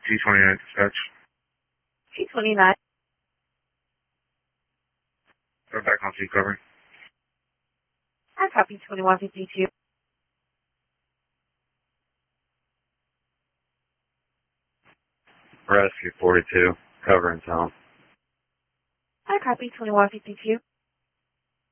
T29 dispatch. T29. Go back on seat cover. I copy 2152. Rescue 42, cover and tone. I copy 2152.